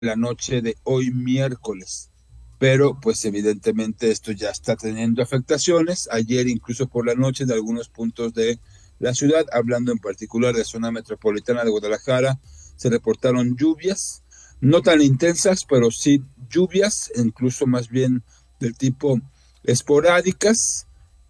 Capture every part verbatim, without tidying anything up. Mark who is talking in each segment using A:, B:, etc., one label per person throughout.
A: la noche de hoy miércoles. Pero pues evidentemente esto ya está teniendo afectaciones. Ayer incluso por la noche de algunos puntos de la ciudad, hablando en particular de zona metropolitana de Guadalajara, se reportaron lluvias, no tan intensas, pero sí lluvias, incluso más bien del tipo esporádicas.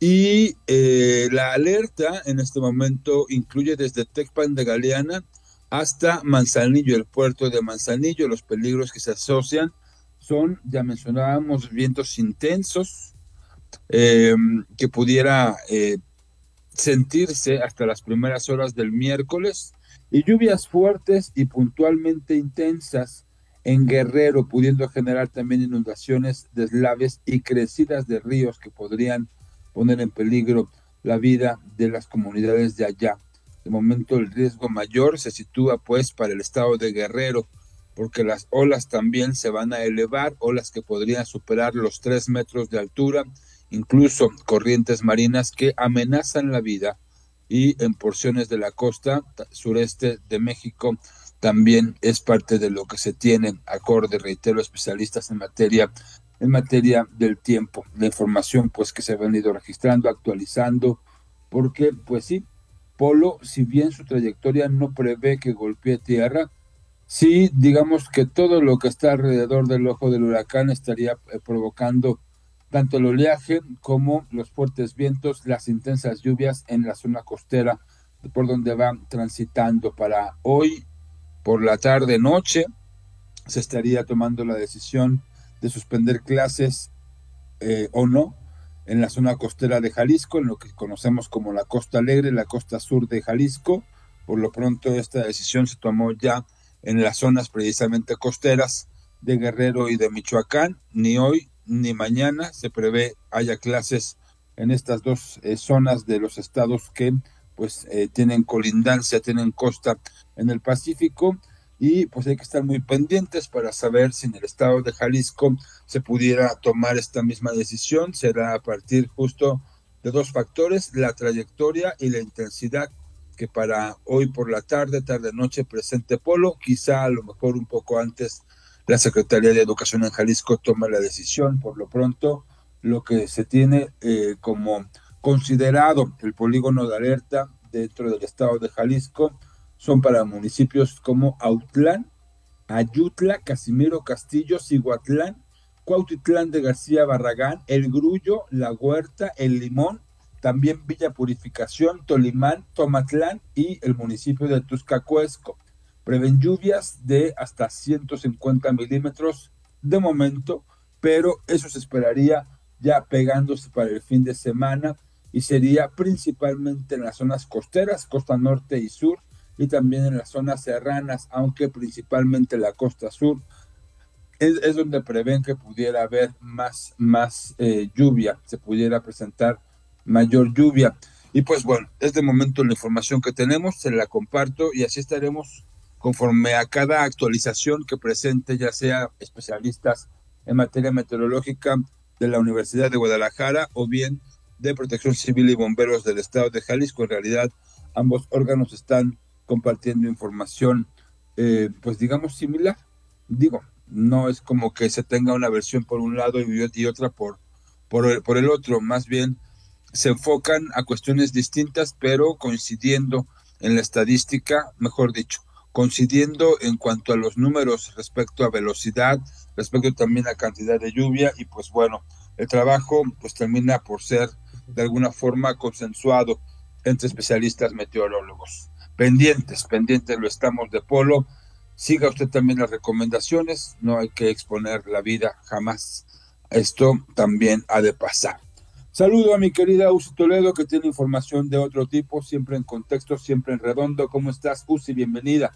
A: Y eh, la alerta en este momento incluye desde Tecpan de Galeana hasta Manzanillo, el puerto de Manzanillo. Los peligros que se asocian son, ya mencionábamos, vientos intensos, eh, que pudiera eh, sentirse hasta las primeras horas del miércoles, y lluvias fuertes y puntualmente intensas en Guerrero, pudiendo generar también inundaciones, deslaves y crecidas de ríos que podrían poner en peligro la vida de las comunidades de allá. De momento el riesgo mayor se sitúa pues para el estado de Guerrero, porque las olas también se van a elevar, olas que podrían superar los tres metros de altura, incluso corrientes marinas que amenazan la vida, y en porciones de la costa sureste de México también es parte de lo que se tiene, acorde, reitero, especialistas en materia, en materia del tiempo. La información pues que se ha venido registrando, actualizando, porque pues sí, Polo, si bien su trayectoria no prevé que golpee tierra, sí, digamos que todo lo que está alrededor del ojo del huracán estaría eh, provocando tanto el oleaje como los fuertes vientos, las intensas lluvias en la zona costera por donde va transitando. Para hoy, por la tarde, noche, se estaría tomando la decisión de suspender clases eh, o no en la zona costera de Jalisco, en lo que conocemos como la Costa Alegre, la costa sur de Jalisco. Por lo pronto, esta decisión se tomó ya en las zonas precisamente costeras de Guerrero y de Michoacán. Ni hoy ni mañana se prevé haya clases en estas dos eh, zonas de los estados que pues eh, tienen colindancia, tienen costa en el Pacífico, y pues hay que estar muy pendientes para saber si en el estado de Jalisco se pudiera tomar esta misma decisión. Será a partir justo de dos factores: la trayectoria y la intensidad que para hoy por la tarde, tarde-noche presente Polo. Quizá a lo mejor un poco antes la Secretaría de Educación en Jalisco toma la decisión. Por lo pronto, lo que se tiene eh, como considerado el polígono de alerta dentro del estado de Jalisco son para municipios como Autlán, Ayutla, Casimiro Castillo, Cihuatlán, Cuautitlán de García Barragán, El Grullo, La Huerta, El Limón, también Villa Purificación, Tolimán, Tomatlán y el municipio de Tuscacuesco. Prevén lluvias de hasta ciento cincuenta milímetros de momento, pero eso se esperaría ya pegándose para el fin de semana, y sería principalmente en las zonas costeras, costa norte y sur, y también en las zonas serranas, aunque principalmente la costa sur es, es donde prevén que pudiera haber más, más eh, lluvia, se pudiera presentar mayor lluvia. Y pues bueno, es de momento la información que tenemos, se la comparto, y así estaremos conforme a cada actualización que presente, ya sea especialistas en materia meteorológica de la Universidad de Guadalajara o bien de Protección Civil y Bomberos del Estado de Jalisco. En realidad, ambos órganos están compartiendo información, eh, pues digamos, similar. Digo, no es como que se tenga una versión por un lado y, y otra por, por, el, por el otro. Más bien se enfocan a cuestiones distintas, pero coincidiendo en la estadística, mejor dicho, coincidiendo en cuanto a los números respecto a velocidad, respecto también a cantidad de lluvia. Y pues bueno, el trabajo pues termina por ser de alguna forma consensuado entre especialistas meteorólogos. Pendientes, pendientes lo estamos de Polo. Siga usted también las recomendaciones, no hay que exponer la vida jamás. Esto también ha de pasar. Saludo a mi querida Uzi Toledo, que tiene información de otro tipo, siempre en contexto, siempre en redondo. ¿Cómo estás, Uzi? Bienvenida.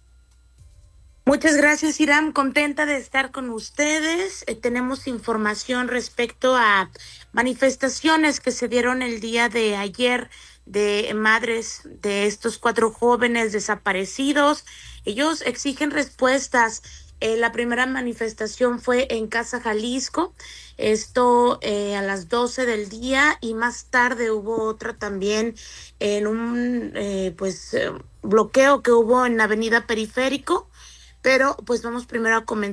B: Muchas gracias, Iram. Contenta de estar con ustedes. Eh, tenemos información respecto a manifestaciones que se dieron el día de ayer de madres de estos cuatro jóvenes desaparecidos. Ellos exigen respuestas. Eh, la primera manifestación fue en Casa Jalisco, esto eh, a las doce del día, y más tarde hubo otra también en un eh, pues eh, bloqueo que hubo en la Avenida Periférico. pero pues vamos primero a comentar